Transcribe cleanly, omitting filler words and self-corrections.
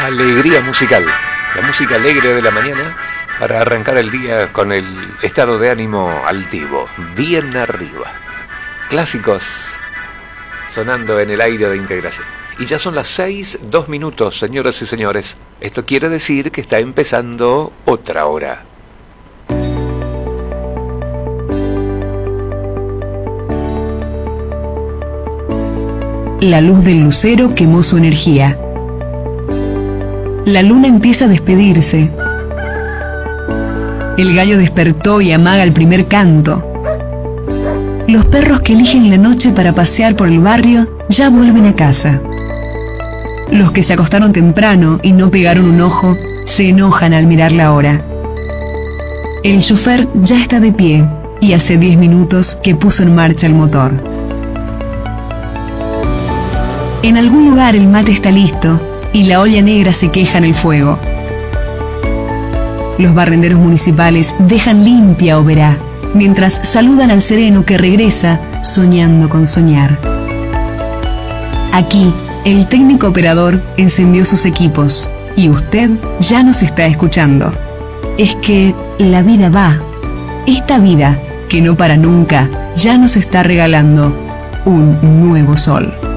alegría musical, la música alegre de la mañana para arrancar el día con el estado de ánimo altivo, bien arriba. Clásicos sonando en el aire de integración. Y ya son las 6:02, señoras y señores. Esto quiere decir que está empezando otra hora. La luz del lucero quemó su energía. La luna empieza a despedirse. El gallo despertó y amaga el primer canto. Los perros que eligen la noche para pasear por el barrio ya vuelven a casa. Los que se acostaron temprano y no pegaron un ojo se enojan al mirar la hora. El chofer ya está de pie y hace 10 minutos que puso en marcha el motor. En algún lugar el mate está listo y la olla negra se queja en el fuego. Los barrenderos municipales dejan limpia Oberá, mientras saludan al sereno que regresa soñando con soñar. Aquí, el técnico operador encendió sus equipos y usted ya nos está escuchando. Es que la vida va. Esta vida, que no para nunca, ya nos está regalando un nuevo sol.